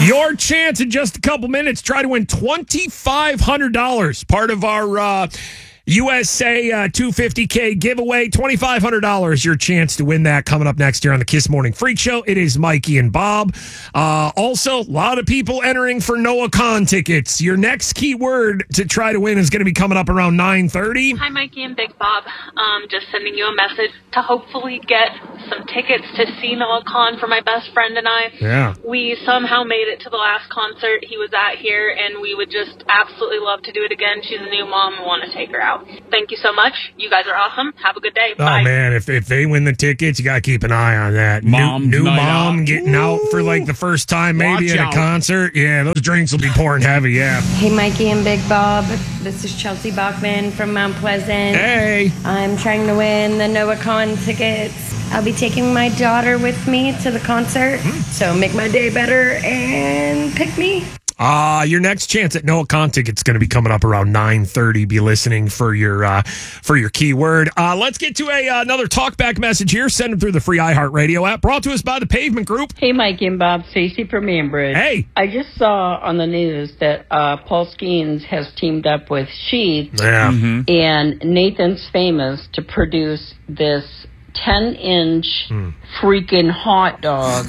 Your chance in just a couple minutes. Try to win $2,500. Part of our USA 250K giveaway. $2,500. Your chance to win that coming up next year on the Kiss Morning Freak Show. It is Mikey and Bob. Also, a lot of people entering for Noah Khan tickets. Your next keyword to try to win is going to be coming up around 9:30. Hi, Mikey and Big Bob. Just sending you a message to hopefully get some tickets to see Noah Khan for my best friend and I. Yeah. We somehow made it to the last concert he was at here, and we would just absolutely love to do it again. She's a new mom and want to take her out. Thank you so much. You guys are awesome. Have a good day. Bye. Oh, man, if they win the tickets, you got to keep an eye on that. New mom getting out for like the first time maybe at a concert. Yeah, those drinks will be pouring heavy, yeah. Hey, Mikey and Big Bob. This is Chelsea Bachman from Mount Pleasant. Hey. I'm trying to win the Noah Khan tickets. I'll be taking my daughter with me to the concert, so make my day better and pick me. Your next chance at Noah Khan tickets is going to be coming up around 9:30. Be listening for your keyword. Let's get to another talkback message here. Send them through the free iHeartRadio app. Brought to us by the Pavement Group. Hey, Mikey and Bob, Stacey from Ambridge. Hey. I just saw on the news that Paul Skeens has teamed up with Sheetz. Yeah. And Nathan's Famous to produce this 10-inch freaking hot dog.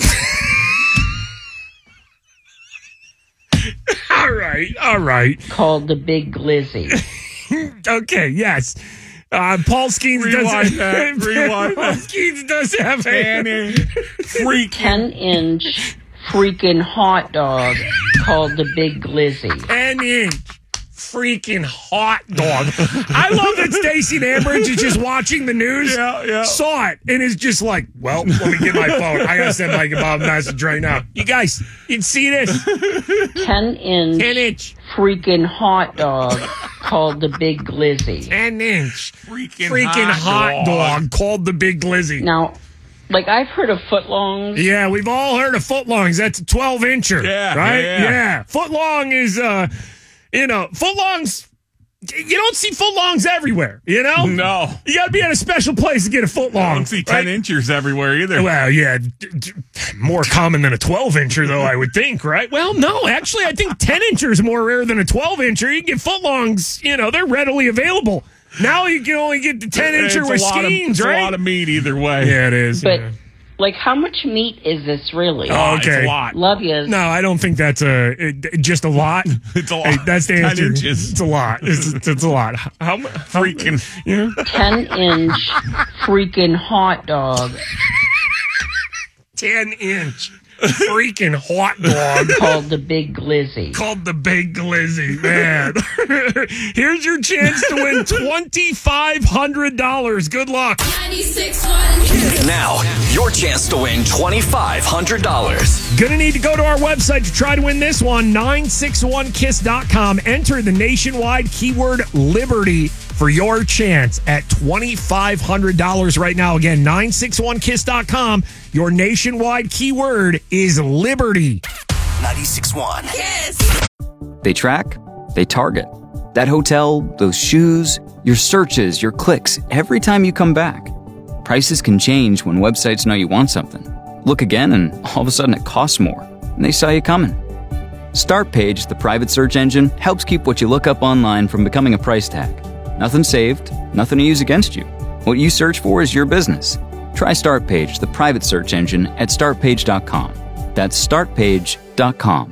All right. Called the Big Glizzy. Okay, yes. Paul Skeens Rewind that. Paul Skeens does have a 10-inch freaking hot dog called the Big Glizzy. 10-inch freaking hot dog. I love that Stacey and Ambridge is just watching the news, saw it, and is just like, well, let me get my phone. I got to send Mike and Bob a message right now. You guys, you'd see this. 10-inch freaking hot dog called the Big Glizzy. 10-inch freaking hot dog called the Big Glizzy. Now, like, I've heard of footlongs. Yeah, we've all heard of footlongs. That's a 12-incher, right? Yeah. Footlong is... footlongs, you don't see footlongs everywhere, you know? No. You got to be at a special place to get a footlong. I don't see 10-inchers everywhere either. Well, yeah, more common than a 12-incher, though, I would think, right? Well, no, actually, I think 10-incher is more rare than a 12-incher. You can get footlongs, they're readily available. Now you can only get the 10-incher with Skeens, right? It's a lot of meat either way. Yeah, it is. But... like, how much meat is this really? Oh, okay. It's a lot. Love yous. No, I don't think that's just a lot. It's a lot. Hey, that's the 10 answer. inches. It's a lot. It's a lot. How Freaking. 10-inch freaking hot dog. 10-inch freaking hot dog. Called the Big Glizzy. Called the Big Glizzy, man. Here's your chance to win $2,500. Good luck. 96.1 Now, your chance to win $2,500. Gonna need to go to our website to try to win this one, 961kiss.com. Enter the nationwide keyword Liberty for your chance at $2,500 right now. Again, 961kiss.com. Your nationwide keyword is Liberty. 96.1 Yes. They track, they target. That hotel, those shoes, your searches, your clicks, every time you come back. Prices can change when websites know you want something. Look again and all of a sudden it costs more, and they saw you coming. Startpage, the private search engine, helps keep what you look up online from becoming a price tag. Nothing saved, nothing to use against you. What you search for is your business. Try Startpage, the private search engine, at startpage.com. That's startpage.com.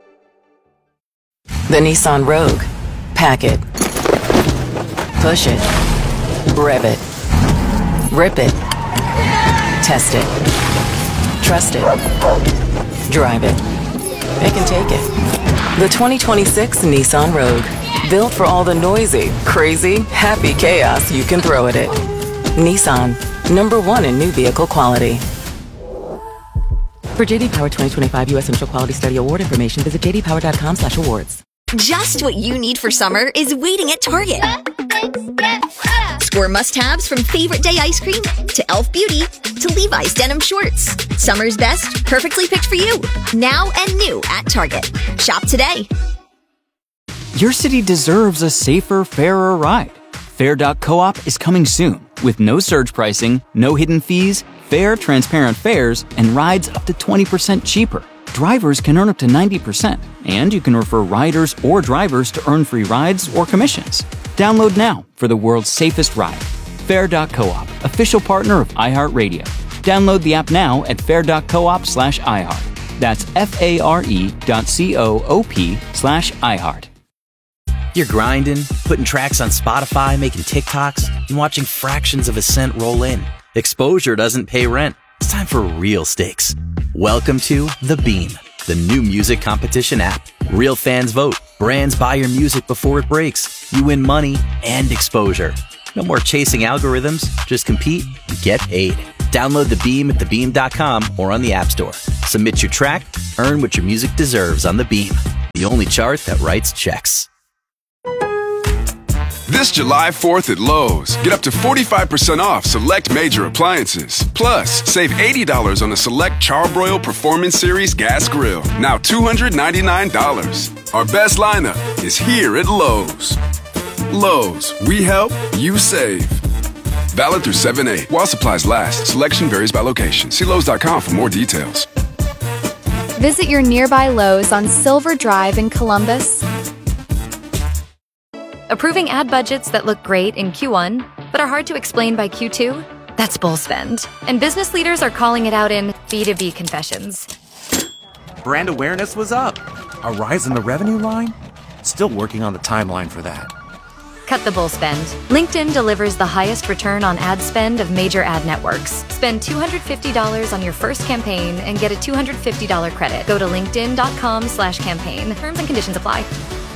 The Nissan Rogue. Pack it. Push it. Rev it. Rip it. Test it. Trust it. Drive it. It can take it. The 2026 Nissan Rogue. Built for all the noisy, crazy, happy chaos you can throw at it. Nissan. #1 in new vehicle quality. For JD Power 2025 U.S. Initial Quality Study Award information, visit jdpower.com/awards. Just what you need for summer is waiting at Target. Score must-haves from Favorite Day ice cream to Elf Beauty to Levi's denim shorts. Summer's best, perfectly picked for you. Now and new at Target. Shop today. Your city deserves a safer, fairer ride. Fair.coop is coming soon with no surge pricing, no hidden fees, fair, transparent fares, and rides up to 20% cheaper. drivers can earn up to 90%, and you can refer riders or drivers to earn free rides or commissions. Download now for the world's safest ride. Fair.coop, official partner of iHeartRadio. Download the app now at fair.coop/iHeart. That's FARE.coop/iHeart. You're grinding, putting tracks on Spotify, making TikToks, and watching fractions of a cent roll in. Exposure doesn't pay rent. It's time for real stakes. Welcome to The Beam, the new music competition app. Real fans vote. Brands buy your music before it breaks. You win money and exposure. No more chasing algorithms. Just compete and get paid. Download The Beam at thebeam.com or on the App Store. Submit your track, earn what your music deserves on The Beam, the only chart that writes checks. This July 4th at Lowe's, get up to 45% off select major appliances. Plus, save $80 on a select Charbroil Performance Series gas grill, now $299. Our best lineup is here at Lowe's. Lowe's, we help, you save. Valid through 7/8. While supplies last, selection varies by location. See Lowe's.com for more details. Visit your nearby Lowe's on Silver Drive in Columbus. Approving ad budgets that look great in Q1, but are hard to explain by Q2? That's bull spend. And business leaders are calling it out in B2B confessions. Brand awareness was up. A rise in the revenue line? Still working on the timeline for that. Cut the bull spend. LinkedIn delivers the highest return on ad spend of major ad networks. Spend $250 on your first campaign and get a $250 credit. Go to linkedin.com/campaign. Terms and conditions apply.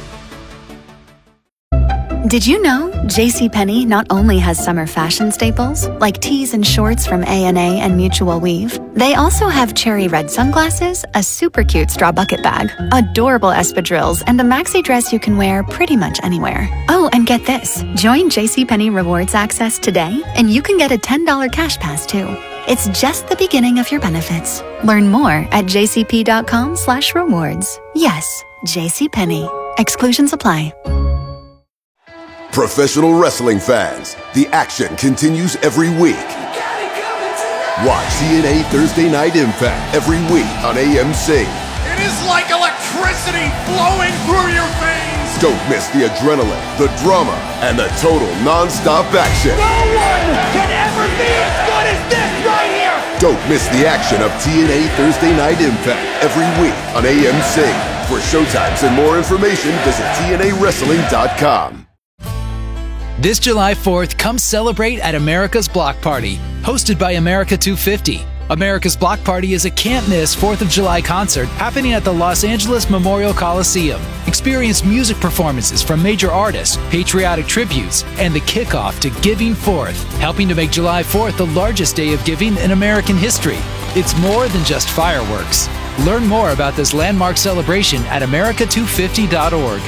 Did you know JCPenney not only has summer fashion staples, like tees and shorts from A&A and Mutual Weave, they also have cherry red sunglasses, a super cute straw bucket bag, adorable espadrilles, and a maxi dress you can wear pretty much anywhere. Oh, and get this. Join JCPenney Rewards Access today, and you can get a $10 cash pass, too. It's just the beginning of your benefits. Learn more at jcp.com/rewards. Yes, JCPenney. Exclusions apply. Professional wrestling fans, the action continues every week. Watch TNA Thursday Night Impact every week on AMC. It is like electricity flowing through your veins. Don't miss the adrenaline, the drama, and the total non-stop action. No one can ever be as good as this right here. Don't miss the action of TNA Thursday Night Impact every week on AMC. For showtimes and more information, visit TNAWrestling.com. This July 4th, come celebrate at America's Block Party, hosted by America 250. America's Block Party is a can't-miss 4th of July concert happening at the Los Angeles Memorial Coliseum. Experience music performances from major artists, patriotic tributes, and the kickoff to Giving Forth, helping to make July 4th the largest day of giving in American history. It's more than just fireworks. Learn more about this landmark celebration at america250.org.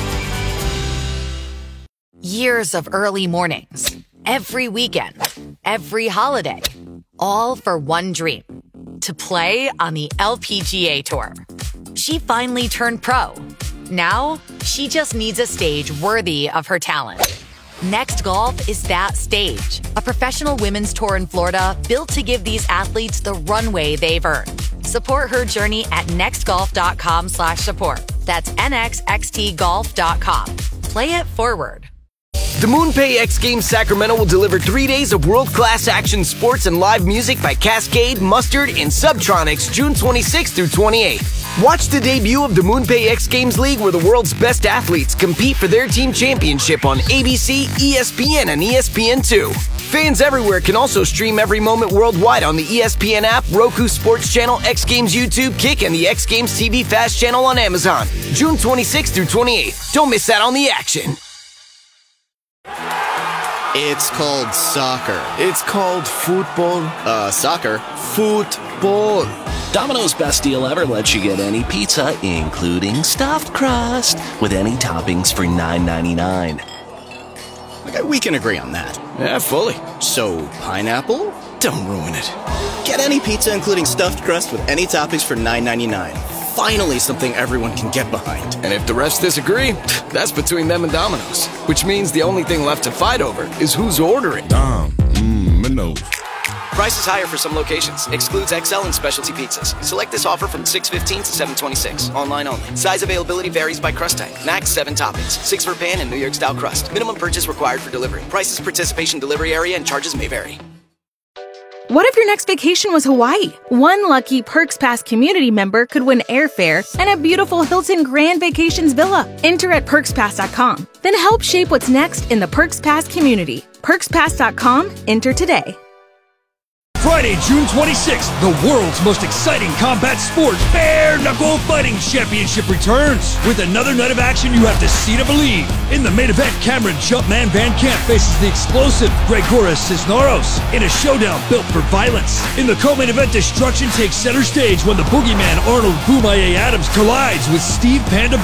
Years of early mornings, every weekend, every holiday, all for one dream, to play on the LPGA Tour. She finally turned pro. Now, she just needs a stage worthy of her talent. Next Golf is that stage, a professional women's tour in Florida built to give these athletes the runway they've earned. Support her journey at nextgolf.com/support. That's nxxtgolf.com. Play it forward. The MoonPay X Games Sacramento will deliver 3 days of world-class action sports and live music by Cascade, Mustard, and Subtronics June 26th through 28th. Watch the debut of the MoonPay X Games League, where the world's best athletes compete for their team championship on ABC, ESPN, and ESPN2. Fans everywhere can also stream every moment worldwide on the ESPN app, Roku Sports Channel, X Games YouTube, Kick, and the X Games TV Fast channel on Amazon. June 26th through 28th. Don't miss out on the action. It's called soccer. It's called football. Soccer. Football. Domino's Best Deal Ever lets you get any pizza, including stuffed crust, with any toppings for $9.99. Okay, we can agree on that. Yeah, fully. So, pineapple? Don't ruin it. Get any pizza, including stuffed crust, with any toppings for $9.99. Finally, something everyone can get behind. And if the rest disagree, that's between them and Domino's. Which means the only thing left to fight over is who's ordering. Domino's. Price is higher for some locations. Excludes XL and specialty pizzas. Select this offer from 6/15 to 7/26. Online only. Size availability varies by crust type. Max 7 toppings. 6 for pan and New York style crust. Minimum purchase required for delivery. Prices, participation, delivery area, and charges may vary. What if your next vacation was Hawaii? One lucky Perks Pass community member could win airfare and a beautiful Hilton Grand Vacations villa. Enter at PerksPass.com. Then help shape what's next in the Perks Pass community. PerksPass.com. Enter today. Friday, June 26th, the world's most exciting combat sport, Bare Knuckle Fighting Championship returns. With another night of action you have to see to believe. In the main event, Cameron Jumpman Van Camp faces the explosive Gregoras Cisneros in a showdown built for violence. In the co-main event, destruction takes center stage when the boogeyman Arnold Boomaye Adams collides with Steve Panda